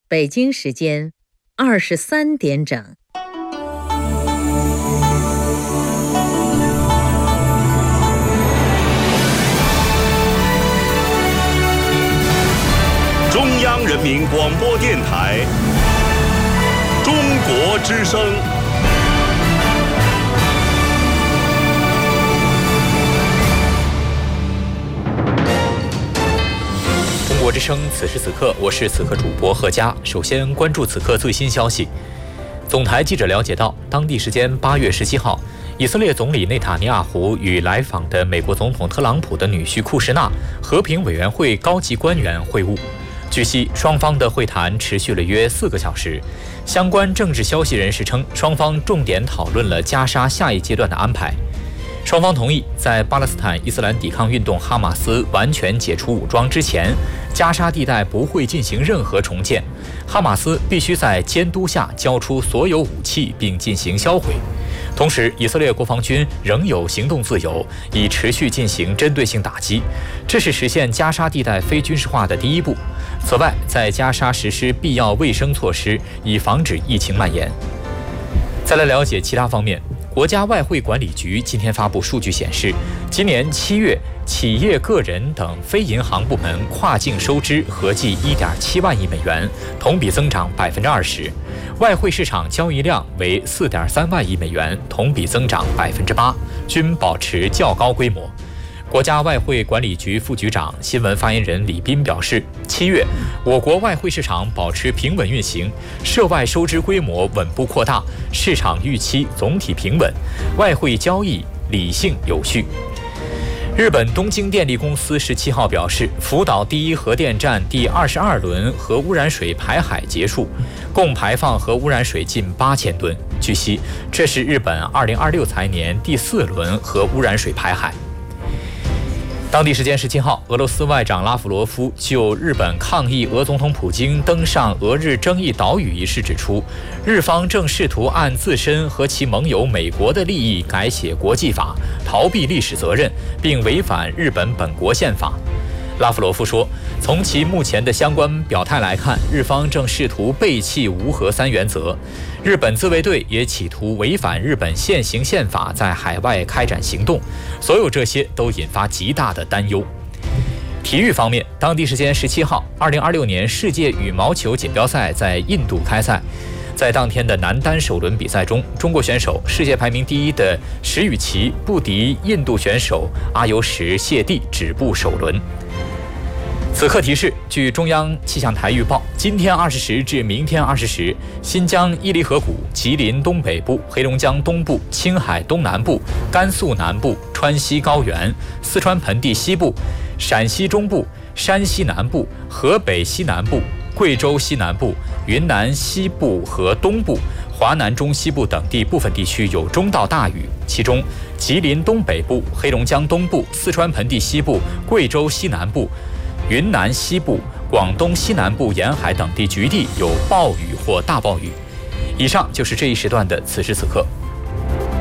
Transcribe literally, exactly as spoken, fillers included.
北京时间二十三点整。 中央人民广播电台中国之声。 中国之声，此时此刻，我是此刻主播贺佳。首先关注此刻最新消息。总台记者了解到，当地时间八月十七号，以色列总理内塔尼亚胡与来访的美国总统特朗普的女婿库什纳和平委员会高级官员会晤。据悉，双方的会谈持续了约四个小时。相关政治消息人士称，双方重点讨论了加沙下一阶段的安排。双方同意，在巴勒斯坦伊斯兰抵抗运动哈马斯完全解除武装之前，加沙地带不会进行任何重建。哈马斯必须在监督下交出所有武器并进行销毁。同时，以色列国防军仍有行动自由，以持续进行针对性打击，这是实现加沙地带非军事化的第一步。此外，在加沙实施必要卫生措施，以防止疫情蔓延。再来了解其他方面。国家外汇管理局今天发布数据显示，今年七月，企业、个人等非银行部门跨境收支合计一点七万亿美元，同比增长百分之二十；外汇市场交易量为四点三万亿美元，同比增长百分之八，均保持较高规模。国家外汇管理局副局长、新闻发言人李斌表示，七月，我国外汇市场保持平稳运行，涉外收支规模稳步扩大，市场预期总体平稳，外汇交易理性有序。日本东京电力公司十七号表示，福岛第一核电站第二十二轮核污染水排海结束，共排放核污染水近八千吨。据悉，这是日本二零二六财年第四轮核污染水排海。当地时间十七号，俄罗斯外长拉夫罗夫就日本抗议俄总统普京登上俄日争议岛屿一事指出，日方正试图按自身和其盟友美国的利益改写国际法，逃避历史责任，并违反日本本国宪法。拉夫罗夫说，从其目前的相关表态来看，日方正试图背弃无核三原则，日本自卫队也企图违反日本现行宪法在海外开展行动，所有这些都引发极大的担忧。体育方面，当地时间十七号，二零二六年世界羽毛球锦标赛在印度开赛。在当天的男单首轮比赛中，中国选手世界排名第一的石宇奇不敌印度选手阿尤什谢蒂，止步首轮。此刻提示，据中央气象台预报，今天二十时至明天二十时，新疆伊犁河谷、吉林东北部、黑龙江东部、青海东南部、甘肃南部、川西高原、四川盆地西部、陕西中部、山西南部、河北西南部、贵州西南部、云南西部和东部、华南中西部等地部分地区有中到大雨，其中吉林东北部、黑龙江东部、四川盆地西部、贵州西南部、云南西部、广东西南部沿海等地局地有暴雨或大暴雨。以上就是这一时段的此时此刻。